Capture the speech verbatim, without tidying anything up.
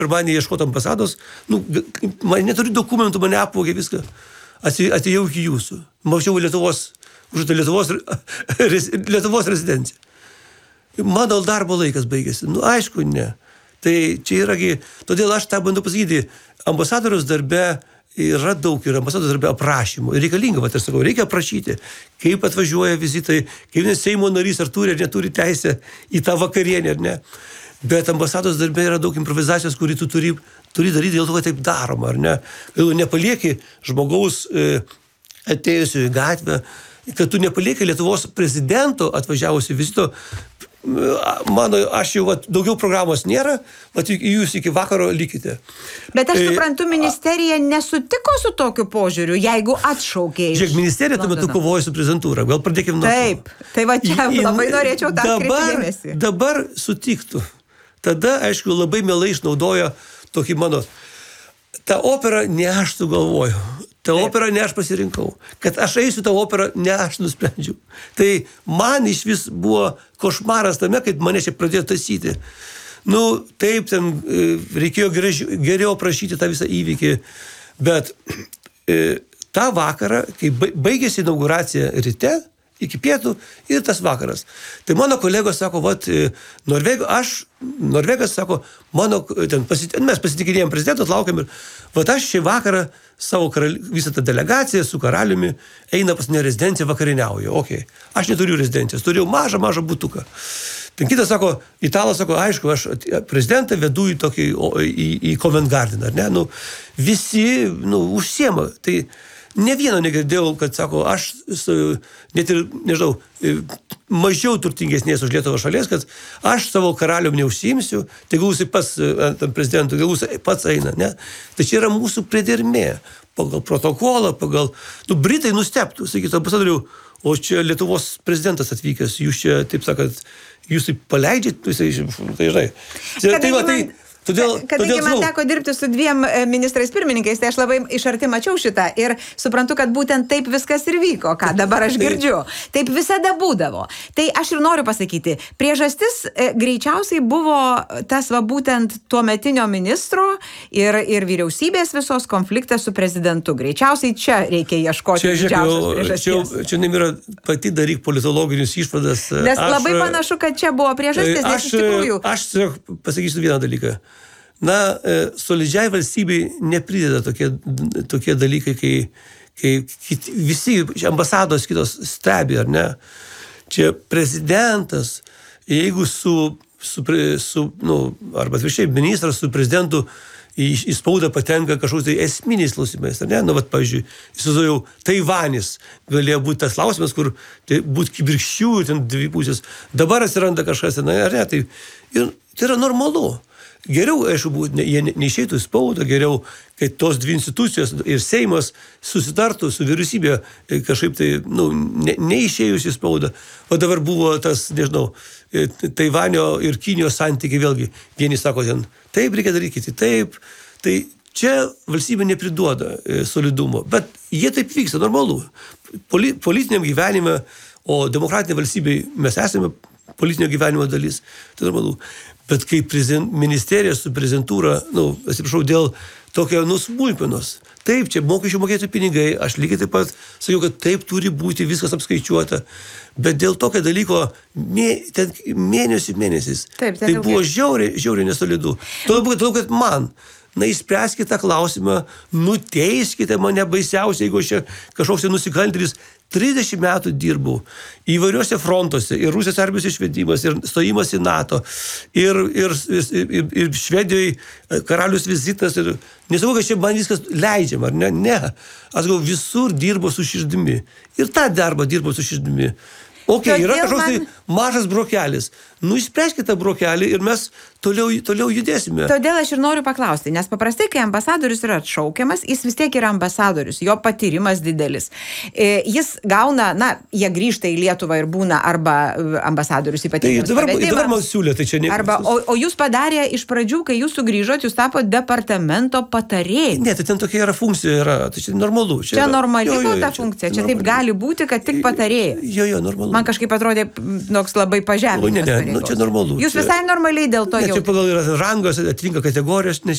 pirmadienį ieškoti ambasados, nu, man neturi dokumentų, mane apvogė viską. Atėjau iki jūsų. Mačiau Lietuvos, užuotą Lietuvos, Lietuvos rezidenciją. Mano darbo laikas baigėsi. Nu, aišku, ne. Tai čia yragi, todėl aš tą bandau pasakyti, ambasadorius darbe yra daug, ir ambasados darbe aprašymų. Ir reikalinga, vat, aš sakau, reikia aprašyti, kaip atvažiuoja vizitai, kaip nes Seimo narys ar turi ar neturi teisę į tą vakarienę, ar ne. Bet ambasados darbe yra daug improvizacijos, kurį tu turi, turi daryti dėl to, kad taip daroma, ar ne. Kad tu nepalieki žmogaus e, atėjusio į gatvę, kad tu nepalieki Lietuvos prezidento atvažiavusi vizito. Mano, aš jau, vat, daugiau programos nėra, vat, jūs iki vakaro likite. Bet aš suprantu, ministerija nesutiko su tokiu požiūriu, jeigu atšaukė iš... Žiūrėk, ministerija tuo metu kovoja su prezidentūra. Gal pradėkim nuo to. Taip, tai va čia I, labai norėčiau tą atkreipti. Dabar sutiktų. Tada, aišku, labai mielai išnaudojo tokį mano... Ta opera ne aš sugalvoju. Ta Taip. Opera ne aš pasirinkau. Kad aš eisiu tą operą, ne aš nusprendžiau. Tai man iš vis buvo košmaras tame, kad mane čia pradėjo tasyti. Nu, taip, ten reikėjo geriau aprašyti tą visą įvykį. Bet e, tą vakarą, kai baigėsi inauguracija ryte, iki pietų ir tas vakaras. Tai mano kolegos sako, vat, Norvego, aš, Norvegas sako, mano, ten, pasit, mes pasitikinėjom prezidentus, laukiam ir, vat aš šį vakarą savo karali, visą tą delegaciją su karaliumi eina pas ne rezidenciją vakarieniauju. Okay. Aš neturiu rezidencijos, turiu mažą, mažą butuką. Ten kitas sako, italas sako, aišku, aš prezidentą vedu į tokį, į, į Covent Garden, ar ne? Nu, visi, nu, užsiema. Tai ne vieno negirdėjau, kad sako, aš net ir, nežinau, mažiau turtingesnės už Lietuvos šalies, kad aš savo karalium neužsiimsiu, tai gal jisai pats, tam prezidentui, gal jisai pats eina, ne? Tai čia yra mūsų priedermė, pagal protokolą, pagal, nu, Britai nustebtų, sakytų, ambasadoriau, o čia Lietuvos prezidentas atvykęs, jūs čia, taip sakant, jūs taip paleidžiat, jisai, tai žinai. Tai va, tai... Todėl, Kadangi todėl, man teko dirbti su dviem ministrais pirmininkais, tai aš labai iš arti mačiau šitą ir suprantu, kad būtent taip viskas ir vyko, ką dabar aš girdžiu. Taip visada būdavo. Tai aš ir noriu pasakyti, priežastis e, greičiausiai buvo tas va būtent tuometinio ministro ir, ir vyriausybės visos konfliktas su prezidentu. Greičiausiai čia reikia ieškoti čia, didžiausios priežasties. Čia, čia nemira pati daryk politologinius išvadas. Nes aš, labai panašu, kad čia buvo priežastis, nes iš tikrųjų... Aš, aš pasakysiu vieną dalyką. Na, solidžiai valstybei neprideda tokie, tokie dalykai, kai, kai kiti, visi ambasados kitos stebi, ar ne? Čia prezidentas, jeigu su, su, su nu, arba atvirkščiai ministras su prezidentu į, į spaudą patenka kažkoks tai esminiais klausimais, ar ne? Nu, vat, pavyzdžiui, įsivaizduoju, Taivanis galėjo būti tas klausimas, kur tai būtų kibirkščių, ten dvi pusės. Dabar atsiranda kažkas, ar ne? Tai, ir, tai yra normalu. Geriau, aišku, ne, jie neišeitų į spaudą, geriau, kai tos dvi institucijos ir Seimas susitartų su vyriausybė kažkaip tai, nu, ne, neišėjus į spaudą. O dabar buvo tas, nežinau, Taivanio ir Kinijos santykiai vėlgi. Vieni sako ten, taip reikia daryti, taip. Tai čia valstybė nepriduoda solidumo, bet jie taip vyksta, normalu. Poli, politiniam gyvenime, o demokratinė valstybė mes esame politinio gyvenimo dalis, tai normalu. Bet kai ministerija su prezidentūra, nu, atsiprašau, dėl tokio nusmulkmenos. Taip, čia mokesčių mokėtų pinigai, aš lygiai taip pat sakiau, kad taip turi būti viskas apskaičiuota, bet dėl tokio dalyko mė, ten mėnesių mėnesis. Taip, tai buvo žiauriai, žiauriai nesolidu. Todėl, kad man, na, įspręskite tą klausimą, nuteiskite mane baisiausiai, jeigu aš čia kažkoks nusikaltėlis. trisdešimt metų dirbau įvairiuose frontuose, ir Rusijos armijos išvedimas, ir stojimas į NATO, ir, ir, ir, ir Švedijoje karalius vizitas, ir nesakau, kad čia man viskas leidžiama, ar ne? Ne. Aš galvoju, visur dirbo su širdimi. Ir tą darbą dirbo su širdimi. Ok, todėl yra kažkoks man... tai mažas brokelis. Nu, išspręskite tą brokelį ir mes toliau, toliau judėsime. Todėl aš ir noriu paklausti, nes paprastai, kai ambasadorius yra atšaukiamas, jis vis tiek yra ambasadorius, jo patyrimas didelis. E, jis gauna, na, jie grįžta į Lietuvą ir būna arba ambasadorius ypatingai. Tai dabar, dabar man siūlė, tai čia ne... Arba, o, o jūs padarė iš pradžių, kai jūs sugrįžot, jūs tapo departamento patarėjai. Ne, tai ten tokia yra funkcija, yra, tai čia normalu. Čia, čia yra, normali jo, jo, ta čia, funkcija, čia normali. Taip gali būti, kad tik patarėjai. Jo, jo, normalu. Man kažkaip atrodė toks labai pažeminimas. Ne, ne, nu, čia normalu. Jūs visai normaliai dėl to ne, jau. Čia pagal yra rangas, atitinka kategorijos, nes